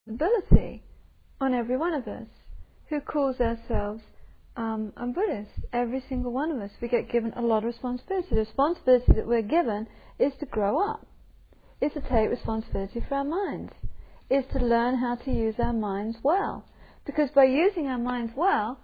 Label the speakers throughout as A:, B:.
A: ability on every one of us who calls ourselves a Buddhist. Every single one of us, we get given a lot of responsibility. The responsibility that we're given is to grow up, is to take responsibility for our minds, is to learn how to use our minds well. Because by using our minds well,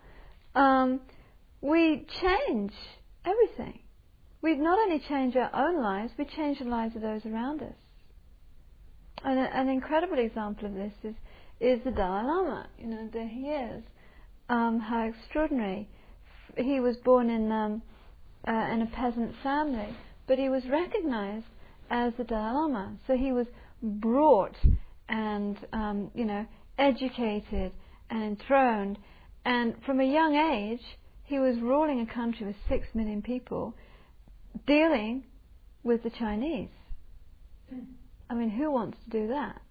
A: we change everything. We not only change our own lives, we change the lives of those around us. And an incredible example of this is the Dalai Lama. You know, there he is. How extraordinary. He was born in a peasant family, but he was recognized as the Dalai Lama. So he was brought and, educated and enthroned. And from a young age, he was ruling a country with 6 million people, dealing with the Chinese. I mean, who wants to do that?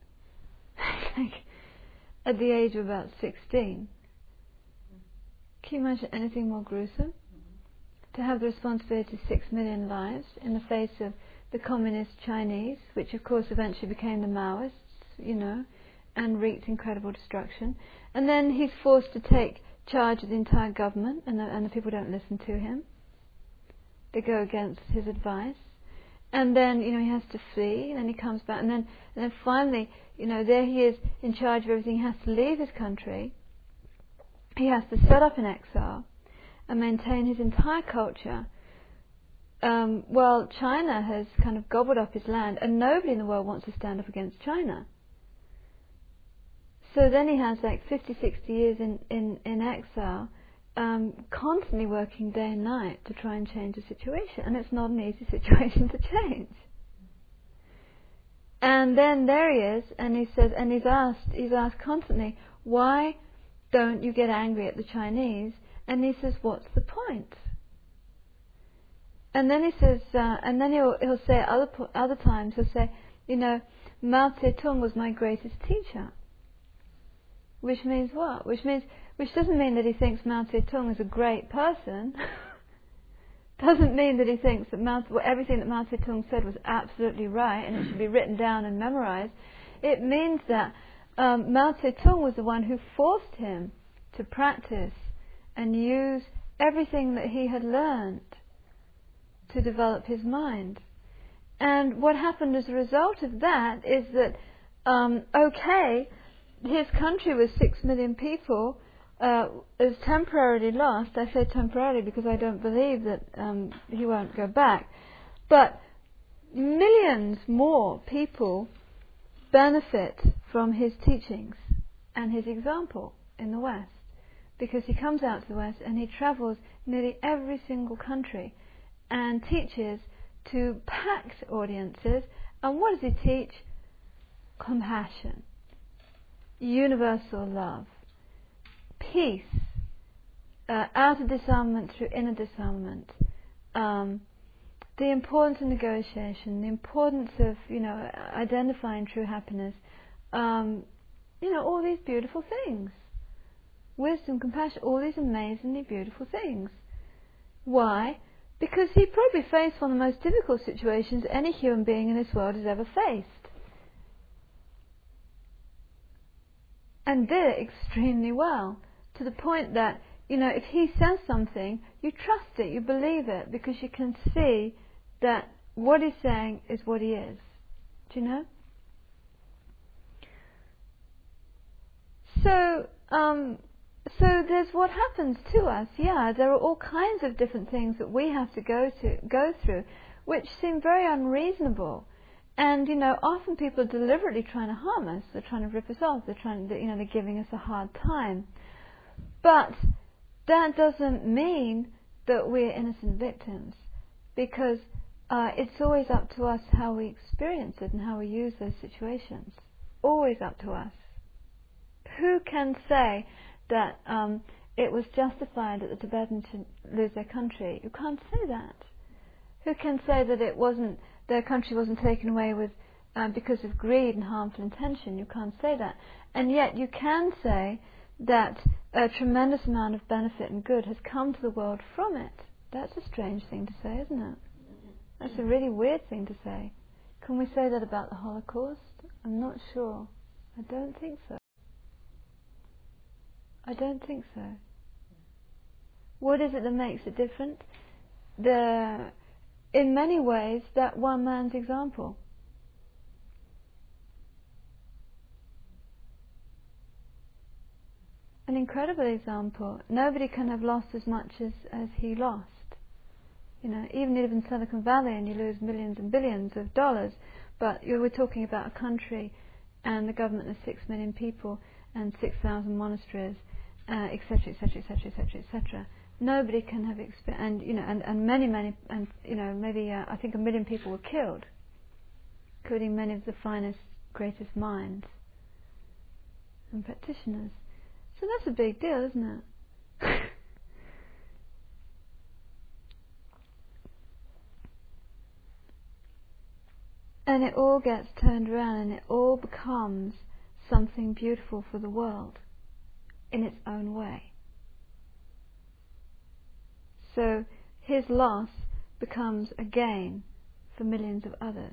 A: At the age of about 16. Can you imagine anything more gruesome? To have the responsibility of 6 million lives in the face of the communist Chinese, which of course eventually became the Maoists, and wreaked incredible destruction. And then he's forced to take charge of the entire government, and the people don't listen to him. They go against his advice. And then, he has to flee, and then he comes back, and then finally, there he is in charge of everything. He has to leave his country. He has to set up in exile and maintain his entire culture. Well, China has kind of gobbled up his land, and nobody in the world wants to stand up against China. So then he has like 50, 60 years in exile, constantly working day and night to try and change the situation, and it's not an easy situation to change. And then there he is, and he says, and he's asked constantly, why don't you get angry at the Chinese? And he says, what's the point? And then he says, and then he'll say other times, he'll say, Mao Zedong was my greatest teacher. Which means what? Which doesn't mean that he thinks Mao Zedong is a great person. Doesn't mean that he thinks that everything that Mao Zedong said was absolutely right and it should be written down and memorized. It means that Mao Zedong was the one who forced him to practice and use everything that he had learned to develop his mind. And what happened as a result of that is that, his country with 6 million people is temporarily lost. I say temporarily because I don't believe that he won't go back. But millions more people benefit from his teachings and his example in the West, because he comes out to the West and he travels nearly every single country and teaches to packed audiences. And what does he teach? Compassion, universal love, peace, outer disarmament through inner disarmament, the importance of negotiation, the importance of identifying true happiness, all these beautiful things, wisdom, compassion, all these amazingly beautiful things. Why? Because he probably faced one of the most difficult situations any human being in this world has ever faced. And did it extremely well, to the point that, if he says something, you trust it, you believe it, because you can see that what he's saying is what he is. Do you know? So there's what happens to us. Yeah, there are all kinds of different things that we have to go through, which seem very unreasonable. And often people are deliberately trying to harm us. They're trying to rip us off. They're giving us a hard time. But that doesn't mean that we're innocent victims, because it's always up to us how we experience it and how we use those situations. Always up to us. Who can say that it was justified that the Tibetans should lose their country? You can't say that. Who can say that their country wasn't taken away with because of greed and harmful intention? You can't say that. And yet you can say that a tremendous amount of benefit and good has come to the world from it. That's a strange thing to say, isn't it? That's a really weird thing to say. Can we say that about the Holocaust? I'm not sure. I don't think so. I don't think so. What is it that makes it different? In many ways, that one man's example. An incredible example. Nobody can have lost as much as he lost. Even you live in Silicon Valley and you lose millions and billions of dollars, but we're talking about a country and the government of 6 million people and 6,000 monasteries, etc., etc., etc., etc., etc. Nobody can have and many, and maybe I think 1 million people were killed, including many of the finest, greatest minds and practitioners. So that's a big deal, isn't it? And it all gets turned around and it all becomes something beautiful for the world in its own way. So his loss becomes a gain for millions of others.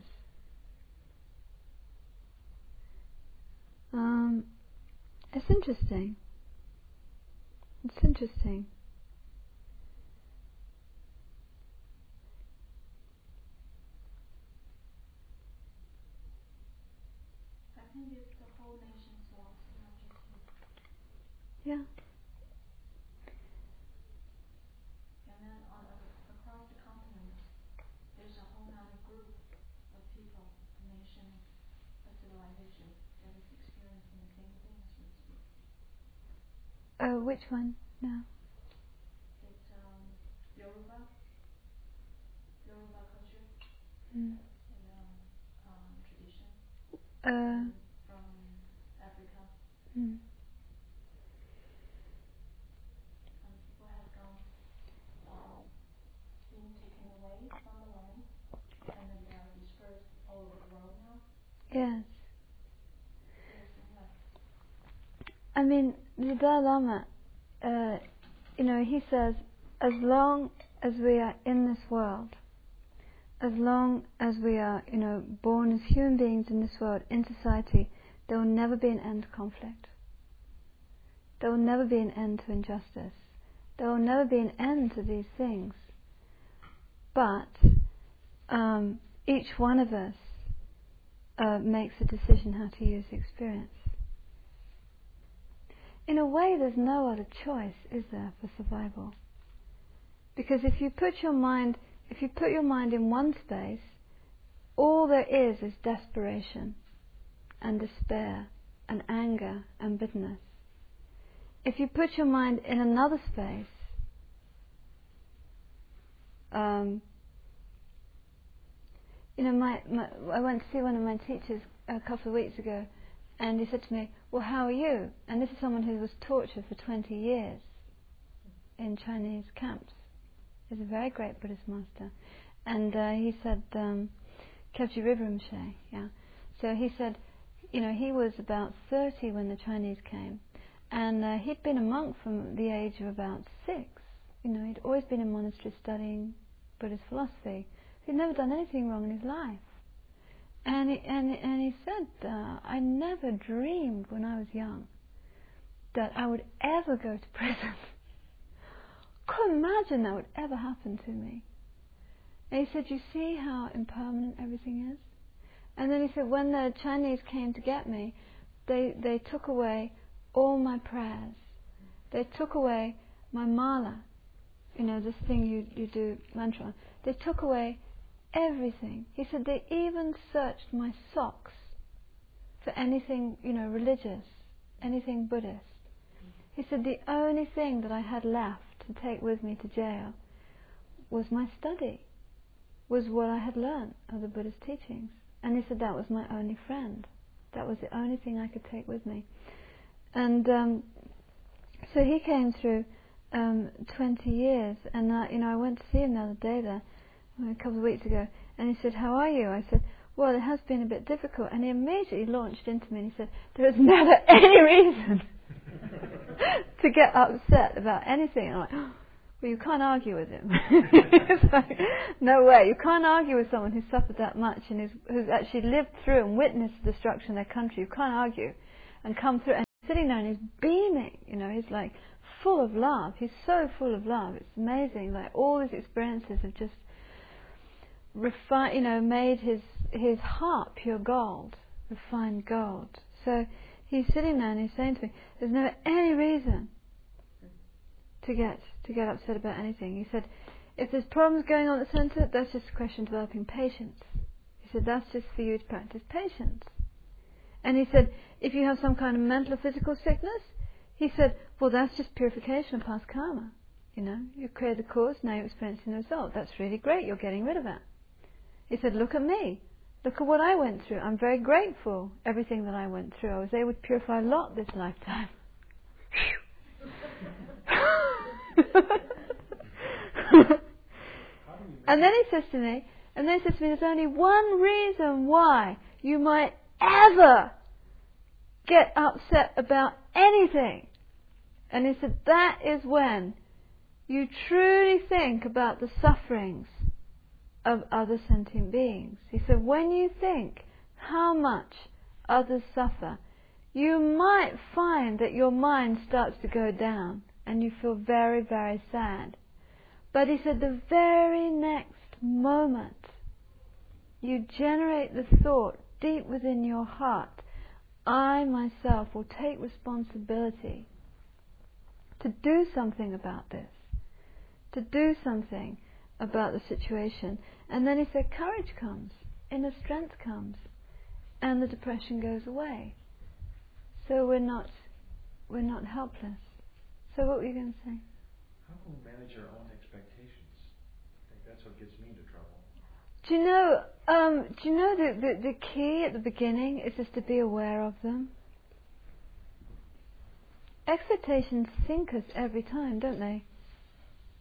A: It's interesting. It's interesting.
B: I think it's the whole nation's loss, not just him.
A: Yeah.
B: And then across the continent, there's a whole other group of people, a nation, a civilization that is experiencing the same thing, so to speak.
A: Which one now?
B: It's Yoruba culture
A: Mm.
B: and tradition from Africa.
A: Mm.
B: And people have been taken away from the land, and then they are dispersed all over the world now.
A: Yes. I mean, the Dalai Lama, he says, as long as we are in this world, as long as we are, born as human beings in this world, in society, there will never be an end to conflict. There will never be an end to injustice. There will never be an end to these things. But each one of us makes a decision how to use the experience. In a way, there's no other choice, is there, for survival? Because if you put your mind in one space, all there is desperation and despair and anger and bitterness. If you put your mind in another space, I went to see one of my teachers a couple of weeks ago, and he said to me, well, how are you? And this is someone who was tortured for 20 years in Chinese camps. He's a very great Buddhist master. And he said, Khebji Rinpoche, yeah. So he said, he was about 30 when the Chinese came. And he'd been a monk from the age of about 6. He'd always been in monastery studying Buddhist philosophy. He'd never done anything wrong in his life. And he said, I never dreamed when I was young that I would ever go to prison. Couldn't imagine that would ever happen to me. And he said, you see how impermanent everything is? And then he said, when the Chinese came to get me, they took away all my prayers. They took away my mala, this thing you do mantra. They took away everything. He said they even searched my socks for anything, religious, anything Buddhist. He said the only thing that I had left to take with me to jail was my study, was what I had learned of the Buddhist teachings. And he said that was my only friend. That was the only thing I could take with me. And so he came through 20 years, and I went to see him the other day there, a couple of weeks ago, and he said, how are you? I said, well, it has been a bit difficult. And he immediately launched into me and he said, there is never any reason to get upset about anything. And I'm like, well, you can't argue with him. It's like, no way. You can't argue with someone who's suffered that much and who's actually lived through and witnessed the destruction of their country. You can't argue and come through and sitting there and he's beaming, he's like full of love. He's so full of love. It's amazing. Like all his experiences have just made his heart pure gold, refined gold. So he's sitting there and he's saying to me, there's never any reason to get upset about anything. He said, if there's problems going on at the centre, that's just a question of developing patience. He said, that's just for you to practice patience. And he said, if you have some kind of mental or physical sickness, he said, well, that's just purification of past karma. You create the cause, now you're experiencing the result. That's really great, you're getting rid of it. He said, look at me. Look at what I went through. I'm very grateful, everything that I went through. I was able to purify a lot this lifetime. And then he says to me, there's only one reason why you might ever get upset about anything. And he said, that is when you truly think about the sufferings of other sentient beings. He said, when you think how much others suffer, you might find that your mind starts to go down and you feel very, very sad. But he said, the very next moment you generate the thought deep within your heart, I myself will take responsibility to do something about this, to do something about the situation. And then he said, courage comes, inner strength comes, and the depression goes away. So we're not helpless. So what were you going to say?
C: How can we manage our own expectations? I think that's what gets me into trouble.
A: Do you know the key at the beginning is just to be aware of them? Expectations sink us every time, don't they?